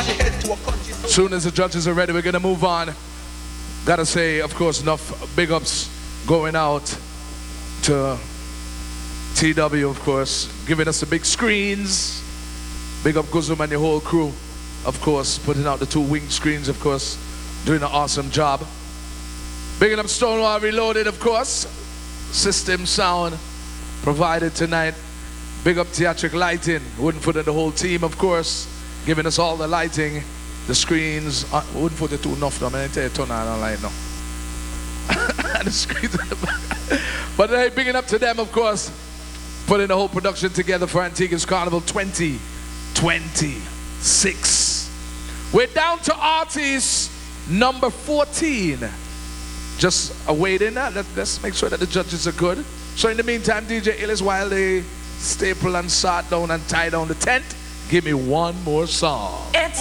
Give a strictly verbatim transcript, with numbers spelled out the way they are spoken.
Soon as the judges are ready, we're gonna move on. Gotta say, of course, enough big ups going out to T W, of course, giving us the big screens. Big up Guzum and the whole crew, of course, putting out the two wing screens, of course, doing an awesome job. Bigging up Stonewall Reloaded, of course. System sound provided tonight. Big up Theatric Lighting, Wooden Foot and the whole team, of course, giving us all the lighting, the screens. Uh, Wooden Foot, too enough, though. I tell you, turn on light now. And the screens in the back. But hey, bigging up to them, of course, putting the whole production together for Antigua's Carnival twenty twenty-six. We're down to artist number fourteen. Just awaiting that. Let, let's make sure that the judges are good. So in the meantime, D J Illis, while they staple and sort down and tie down the tent, give me one more song. It's